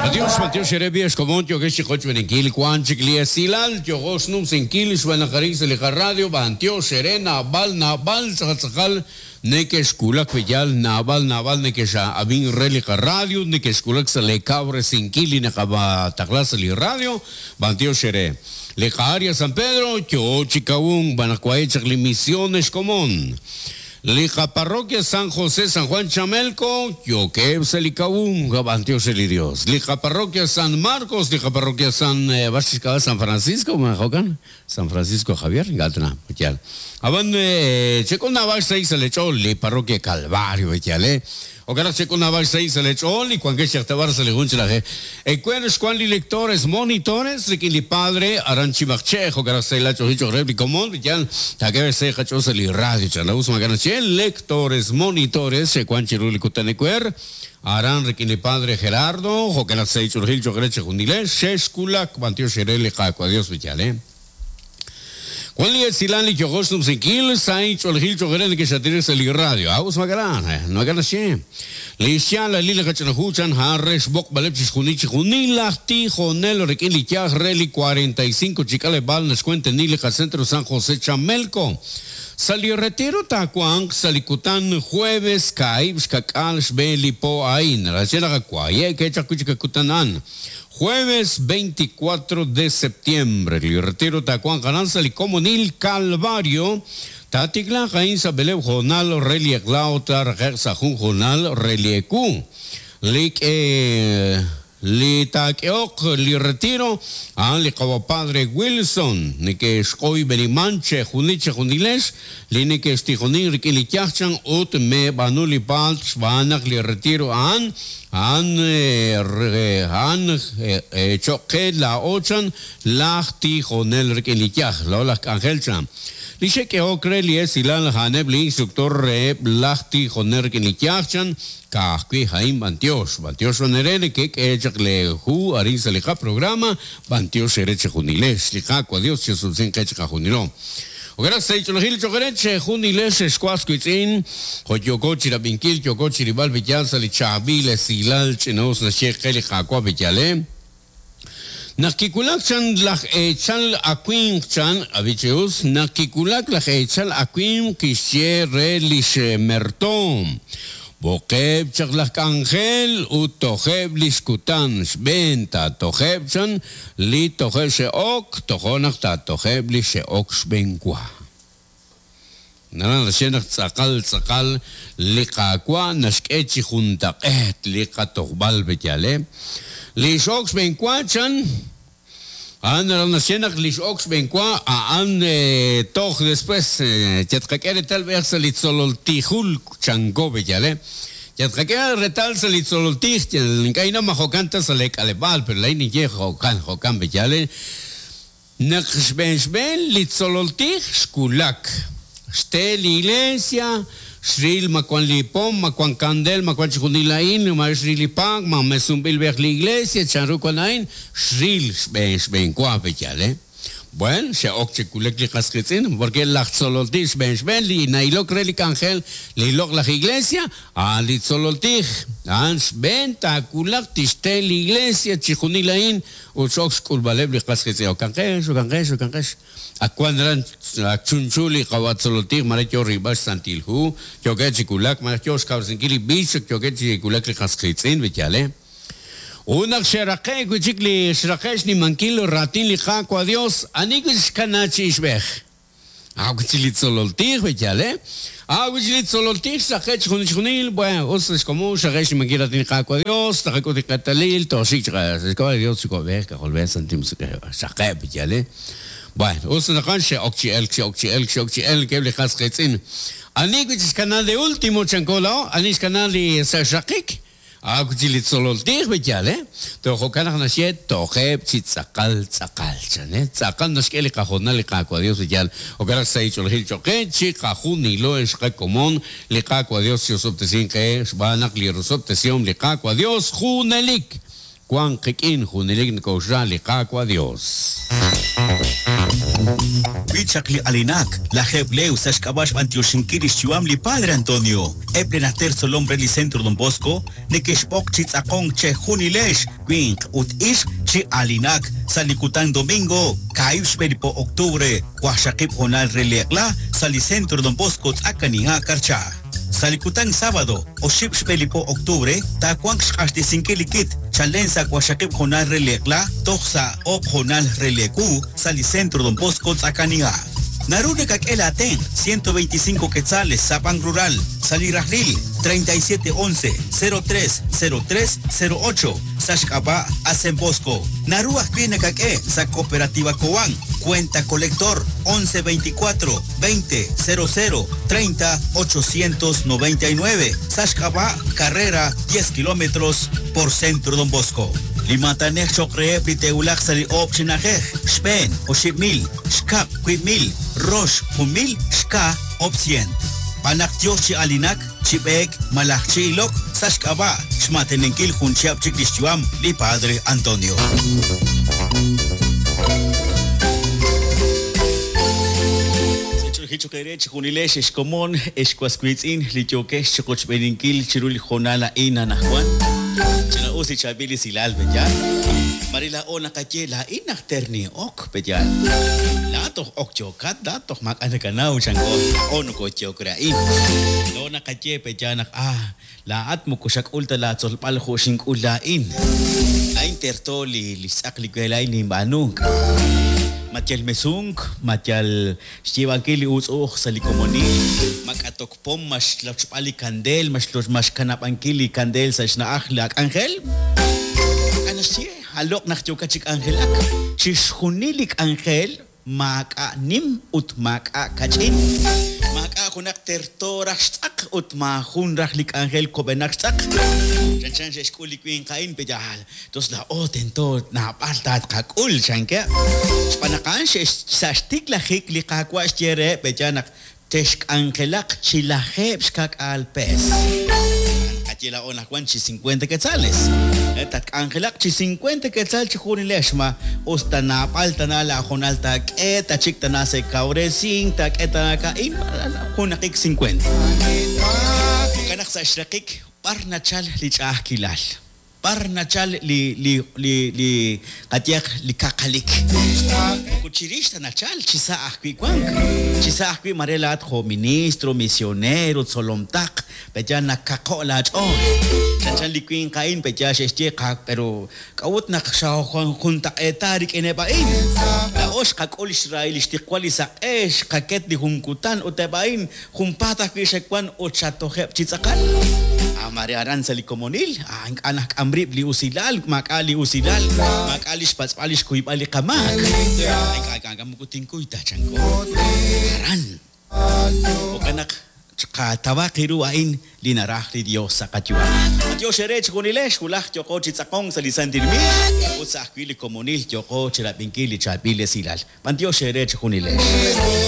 Adiós, Mateo Sherebias, como yo que se coche en Kil, Quanchiclia Silal, yo gosnum sin Kil, Suanacaris, el radio, Bantio, Serena, Nabal, Sakal, Neke Skulak, Villal, Nabal, Nekesha, Abin Relica Radio, Neke Skulak, le cabre sin Kil, Nakaba, Taclas, el radio, Bantio Shere. Le Caria San Pedro, yo Chicaún, Banacuaechak, Misiones Común. Lija Parroquia San José, San Juan Chamelco, yo que Selicaún, Gabantio Dios. Lija Parroquia San Marcos, Lija Parroquia San San Francisco, Majocan, San Francisco Javier, Gatna, Vital. Aban, checo Navar 6 le echó, Li Parroquia Calvario, Vital, o que checo Navar 6 le echó, y cuando que Chertabar se le juncha la G. Cuenes, cuán lectores, monitores, de que li padre, Aranchimachejo, que se la chohicho réplico, Vital, Taquer se hachó se li radio, la usa lectores, monitores, cuán chirulico tenecuer, Aran requini padre Gerardo, o que la se churgil chogreche jundiles, Sheskulak, Bantio Sherele, Jaco, adiós, Vital, Cuando le silan li jogostum sin kil, sai chorgil chogren que se tire el radio. Aus magaran, no gana she. Li sian la lila kachana huchan harres bok balepchis junichi junilahti jonel requin li kiah reli 45 chicale bal nos cuente ni le centro San José Chamelco. Sali retiro tacuang salikutan jueves caibs cacals belipo ain. La cena cacuaye que chacuchica cutanan. Jueves 24 de septiembre, el retiro Tacuán Cananza y Comunil Calvario, Taticla Jainza Belev Jonal, Relie Glauta, Regersa Jun Jonal, Reliecu, Li taqueok, li retiro, li como padre Wilson, ni que escoy benimanche, juniche juniles, li ni que estijonir, que li kiachan, ut me banuli palts, banak li retiro choque la ochan, lachti jonel, que li kiach, la ola cangelchan. Dice que ocre li es ilan haneb li instructor lachti joner que li kiachan, Kahkui Jaim Bantios Nerene, que echakle hu, arisa lija programa, Bantios ereche juniles, lijaco, adiós, Jesús, que echa juniló. O gracias, Chilogil Chogereche, juniles, esquasquitzin, Hoyocochi, la Binkil, Yocochi, Ribal Villanza, Lichabile, Silal, Chenos, la Shekeli, Jacua, Villale. Nakikulak chan lach echal aquim chan, abicheus, Nakikulak lach echal aquim, Kishe relish mertom. Bokeb chaklak angel utoheb liskutan benta toheb chan li toheb sheok tohonak ta toheb li sheok shbenkwa. Naran rashenak tsakal liqaqwa nashkechi juntaqet liqatohbal betale li sheok shbenkwa chan Naran rashenak li sheok shbenkwa toch después chatkakere tal vez li tzololtihul chango betale Ya que retal se le soltich, el caína majocanta se le calebal, pero la ni jocan bellale. Nexbenben li soltich skulak. Ste la iglesia, Sril macuan lipom, macuan candel, macuan chunilain, ma Sril pang, ma mesumbil ver la iglesia, chanruquanain, Sril ben qua bellale. Bueno, se occhiculek li casquetzin, porque la sololtich ben li nailok relik angel, li lok la iglesia, li sololtich, ans ben taculak tiste la iglesia, chichunilain, uchox culbaleb li casquetzin, o canques. A cuandran a chunchuli kawat sololtich, marecho ribas santilhu, yo que chiculak, marecho skausinkili bicho, yo que chiculak li casquetzin, vechale. Unak sheraque, cuchicli sheraquesh ni manquilo ratin li jaco a Dios, aniguis canachi ishbech. Aguchilit sololtich, vechale. Aguchilit sololtich, sachech junil, bueno, es como sheraquesh ni manquilo ratin li jaco a Dios, tareco de catalil, toshich, es como Dios su cover, que volver sentimos que shaque, vechale. Bueno, usa la cancha, occhiel, que le casquetzin. Aniguis canal de último chancola, anis canal de shakik. Aguchilit sololtich bechale, tojokanach nashet, tojeb, chitzakal, chane, tzakal nashkeli cajona le caco a Dios bechal, o que se hizo el choque, chicajun y lo es común, le caco a Dios, si os obtesin que es, vanak li rosoptesión, le caco a Dios, junelik, Juan Kekin, Junilig Koshali, Kakwa Dios. Pichakli alinak, la jebleu sashkabash antioshinkiri shuam li Padre Antonio. Eblenater solombre li centro Don Bosco, nekeshpok chitzakong che junilesh, quink ut ish chi alinak, salikutan domingo, kaish po octubre, kwashakip honal relekla, sali centro Don Bosco tzakaniha karcha. Salikutan sábado, o shipshpeli po octubre, ta kwang shkashti sinkilikit, chalensa kwashakip honal relekla, toxa op honal releku, sali centro Don Bosco tzakaniha. Narune kakelaten, 125 quetzales, Zapang Rural, Salirahlil, 3711-030308, Sashkaba, Hacen Bosco. Naruak Kvine Kake, sa Cooperativa Coan, cuenta colector 1124-2000-30-899, Sashkaba, carrera 10 kilómetros por centro Don Bosco. Limatanech chokre piteulak sali optionajej, Spen, Oshipmil, Shkap, Quimil, Rosh, Humil, Shka, Opcient. Panaktiochi alinak, Chipek, Malakchi ilok, Sashkaba, Shmatenenkil Hunchiap Chiklistuam, li Padre Antonio. Hichokerech, Hunilesh, Escomon, Esquasquitzin, Lichokesh, Chocochbeninkil, Chirul Honala, Inanajuan. China usi chabili silal bejal. Marila ona kache la inak terni ok bejal. La toh ok chokat da toh mak anakanau chango ono ko chokrain. Ona kache bejanak la at mukushak ulta la tsolpal khoshing ulain. La intertoli lisakli kwelain ni manung. Matyal mesung, matyal shivangkili uso sa likomoni, makatokpom mas lapchpali kandel, mas kanapangkili kandel sa isnaaklak angel. Anasye, halok nakchukachik angelak, chishunilik angel, makanim ut makakachin. Makakunak tertorak stak ut mahunraklik angel kobenak stak. Chan sa eskulik wing kain pejahal. Tos la otento na paltat kakul chanke. Spanakan sa stik lahik likakwa stiere pejanak tesk angelak chilaheb skak alpes. Atila onakwan chi 50 quetzales. Tak angelak chi 50 quetzal chi junileshma. Usta na palta na la jonalta eta chikta na se kauresing tak eta na kain junakik 50. Kanak sa shrakik Parnachal li kilal. Parnachal li katiak li kakalik. Kuchirista nachal chisa akwi kwang. Chisa akwi marelat ho ministro, misionero, solomtak, peja nakakolat oh. Chanchan li kwing kain peja shestie kak pero kawut nakashaw kuntak etarik enebain. Laos kakol Israel istikwali sa kaket di hungkutan utebain humpata kwisakwan o chatohep chitsakal. Mariaran sa likomonil, ang anak amrib li usilal, makali usilal, makalis paspalish kuy balik kamak. Ay kagamukutin ko itachang ko. Aran. O kanak katawa kiruain linarah li Diyos sa katyuan. At Diyos erech kunilesh, hulak tiyoko chitsakong sa lisan dirmish, o sa akwili komonil tiyoko chirapingkili chabile silal. Pan Diyos erech kunilesh.